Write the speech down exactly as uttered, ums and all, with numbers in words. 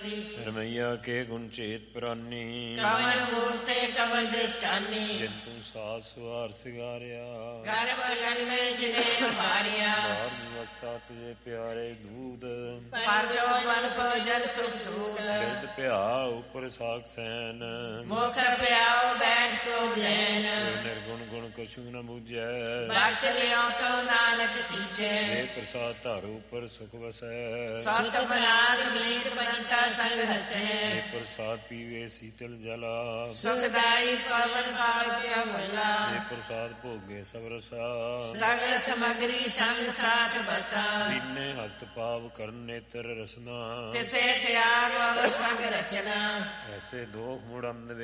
मूर्ति रमैया के गुण चेत प्रानी कवन मूर्ते कवन दृष्टानी जिंतु सास वार सिगारिया गर्भ गगन में जिन्हें मारिया वक्ता तुझे प्यारे दूध परजो मन को जल सुख सूद बिरद प्या ऊपर साख सैन मुख प्याओ बैठ को जैन निर्गुण गुण कछु न बूझै बख्श लियो तो नानक सींचे हे प्रसाद धारो पर सुख वसै सत अपराध मीत बनिता संग हसै हे प्रसाद पीवे शीतल जला सुखदाई पवन पाल क्या मुला हे प्रसाद भोगे सब रसा सगल सामग्री संग साथ बसा दीने हस्त पाव करन नेत्र रसना तिसे त्याग और संग रचना ऐसे दोख मुड़न